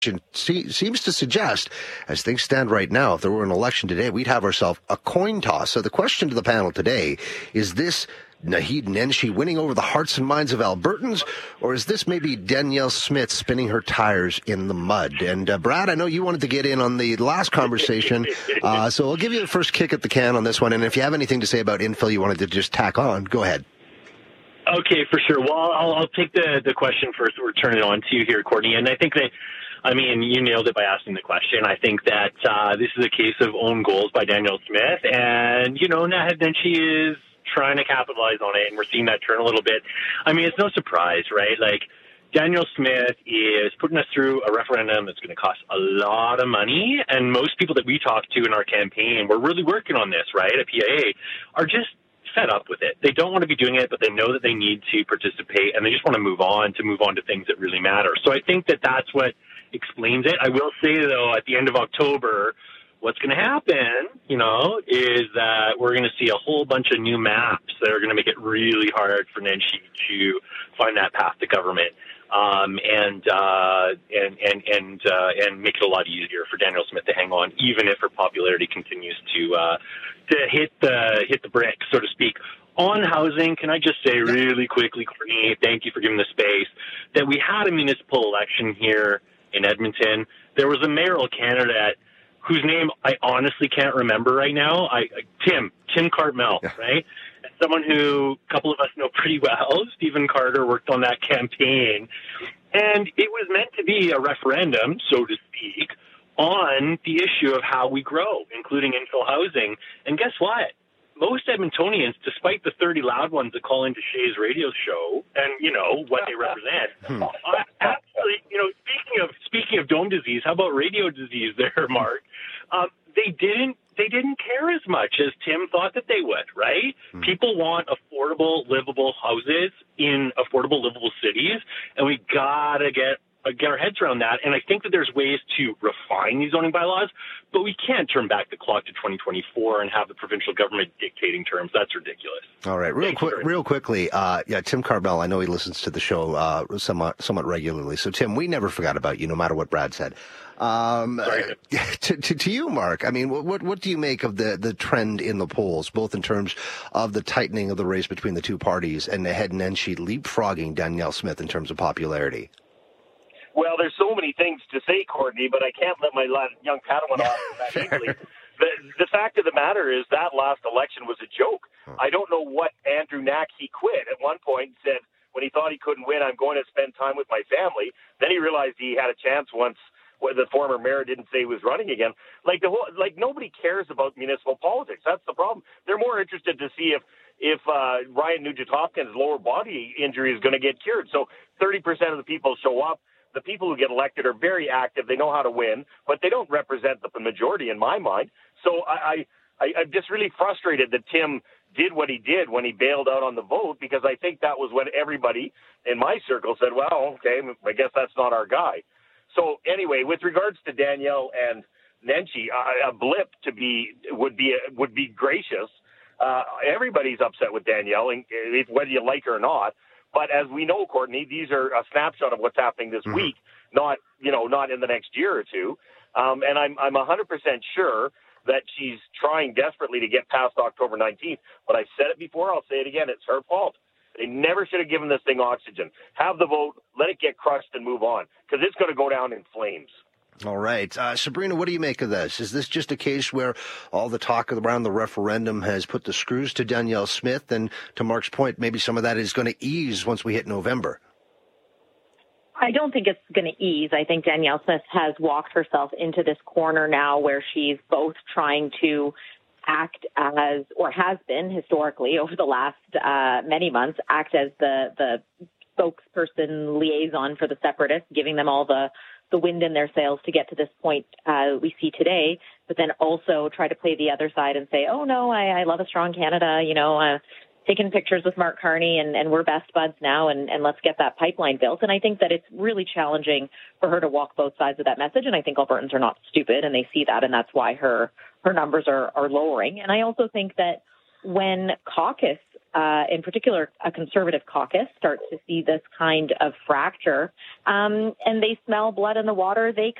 seems to suggest, as things stand right now, if there were an election today, we'd have ourselves a coin toss. So the question to the panel today, is this Naheed Nenshi winning over the hearts and minds of Albertans, or is this maybe Danielle Smith spinning her tires in the mud? And Brad, I know you wanted to get in on the last conversation, so I'll give you the first kick at the can on this one. And if you have anything to say about infill you wanted to just tack on, go ahead. Okay, for sure. Well, I'll take the question first. We're turning it on to you here, Courtney. And I think that, I mean, you nailed it by asking the question. I think that this is a case of own goals by Danielle Smith. And, you know, then she is trying to capitalize on it, and we're seeing that turn a little bit. I mean, it's no surprise, right? Like, Danielle Smith is putting us through a referendum that's going to cost a lot of money. And most people that we talk to in our campaign, we're really working on this, right, at PIA, are just fed up with it. They don't want to be doing it, but they know that they need to participate, and they just want to move on to things that really matter. So I think that that's what explains it. I will say, though, at the end of October, what's going to happen, you know, is that we're going to see a whole bunch of new maps that are going to make it really hard for Nenshi to find that path to government, and make it a lot easier for Danielle Smith to hang on, even if her popularity continues to hit the bricks, so to speak. On housing, can I just say really quickly, Courtney, thank you for giving the space, that we had a municipal election here in Edmonton. There was a mayoral candidate whose name I honestly can't remember right now. Tim Cartmel, right? Someone who a couple of us know pretty well. Stephen Carter worked on that campaign. And it was meant to be a referendum, so to speak, on the issue of how we grow, including infill housing. And guess what? Most Edmontonians, despite the 30 loud ones that call into Shay's radio show and, you know, what they represent, actually, you know, speaking of dome disease, how about radio disease there, Mark? They didn't care as much as Tim thought that they would, right? People want affordable, livable houses in affordable, livable cities, and we gotta get our heads around that. And I think that there's ways to refine these zoning bylaws, but we can't turn back the clock to 2024 and have the provincial government dictating terms. That's ridiculous. All right, real quickly. Tim Cartmel, I know he listens to the show somewhat regularly. So, Tim, we never forgot about you, no matter what Brad said. To you, Mark, I mean, what do you make of the trend in the polls, both in terms of the tightening of the race between the two parties and Naheed Nenshi leapfrogging Danielle Smith in terms of popularity? Well, there's so many things to say, Courtney, but I can't let my young Padawan off that easily. The fact of the matter is that last election was a joke. I don't know what Andrew Knack, he quit at one point and said, when he thought he couldn't win, I'm going to spend time with my family. Then he realized he had a chance once where the former mayor didn't say he was running again. Like nobody cares about municipal politics. That's the problem. They're more interested to see if Ryan Nugent-Hopkins' lower body injury is going to get cured. So 30% of the people show up. The people who get elected are very active. They know how to win, but they don't represent the majority in my mind. So I'm just really frustrated that Tim did what he did when he bailed out on the vote, because I think that was when everybody in my circle said, well, okay, I guess that's not our guy. So anyway, with regards to Danielle and Nenshi, a blip would be gracious. Everybody's upset with Danielle, whether you like her or not. But as we know, Courtney, these are a snapshot of what's happening this week, not in the next year or two. And I'm 100% sure that she's trying desperately to get past October 19th. But I've said it before, I'll say it again, it's her fault. They never should have given this thing oxygen. Have the vote, let it get crushed and move on, because it's going to go down in flames. All right. Sabrina, what do you make of this? Is this just a case where all the talk around the referendum has put the screws to Danielle Smith? And to Mark's point, maybe some of that is going to ease once we hit November. I don't think it's going to ease. I think Danielle Smith has walked herself into this corner now where she's both trying to act as, or has been historically over the last many months, act as the spokesperson liaison for the separatists, giving them all the wind in their sails to get to this point we see today, but then also try to play the other side and say, oh, no, I love a strong Canada, taking pictures with Mark Carney and we're best buds now and let's get that pipeline built. And I think that it's really challenging for her to walk both sides of that message. And I think Albertans are not stupid and they see that, and that's why her numbers are lowering. And I also think that when caucus in particular, a conservative caucus, starts to see this kind of fracture, and they smell blood in the water, they